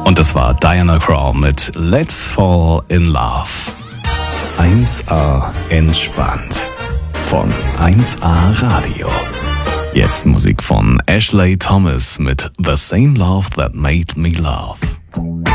Und das war Diana Krall mit Let's Fall in Love. 1A entspannt von 1A Radio. Jetzt Musik von Ashley Thomas mit The Same Love That Made Me Love.